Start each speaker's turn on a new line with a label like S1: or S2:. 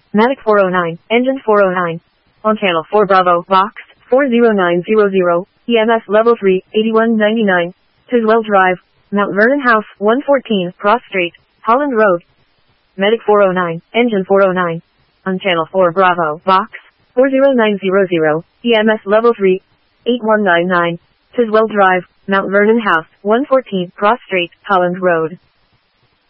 S1: Matic 409, engine 409. On channel 4 Bravo, box 40900, EMS level 3, 8199. Tiswell Drive, Mount Vernon House, 114, Cross Street, Holland Road. Medic 409, engine 409. On channel 4 Bravo, box 40900, EMS level 3, 8199. Tiswell Drive, Mount Vernon House, 114, Cross Street, Holland Road.